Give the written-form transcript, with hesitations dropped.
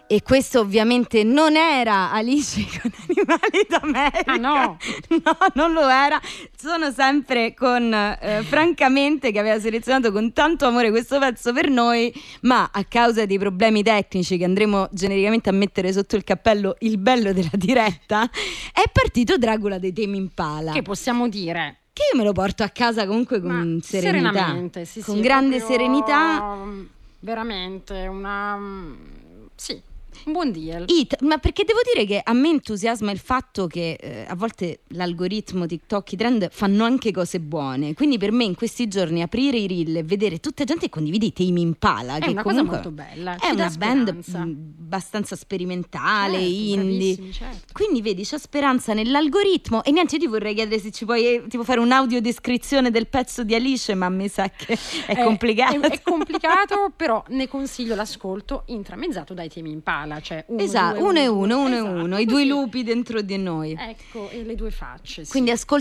E questo ovviamente non era Alice con Animali d'America. Ah no? No, non lo era. Sono sempre con Francamente, che aveva selezionato con tanto amore questo pezzo per noi, ma a causa dei problemi tecnici che andremo genericamente a mettere sotto il cappello il bello della diretta, è partito Dracula dei Tame Impala. Che possiamo dire? Che io me lo porto a casa comunque con serenità. Serenamente, sì, con sì, grande proprio, serenità. Veramente sì, un buon deal. Ma perché devo dire che a me entusiasma il fatto che a volte l'algoritmo, TikTok, i trend fanno anche cose buone, quindi per me in questi giorni aprire i reel e vedere tutta gente che condivide i Tame Impala, È che una comunque cosa molto bella, è ci dà una band speranza. abbastanza sperimentale, Certo, indie, bravissimi, certo. quindi vedi, c'è speranza nell'algoritmo. E niente, io ti vorrei chiedere se ci puoi tipo fare un'audiodescrizione del pezzo di Alice, ma mi sa che è complicato. È complicato, però ne consiglio l'ascolto intramezzato dai Tame Impala, cioè Esatto, uno e uno, esatto, i due così. lupi dentro di noi. Ecco, e le due facce, sì. Quindi ascolta